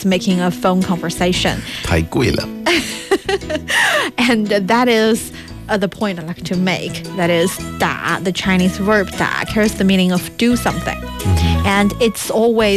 making a phone conversation. 太贵了。 And that is the point I like to make. That is 打, the Chinese verb 打 carries the meaning of do something. And it's always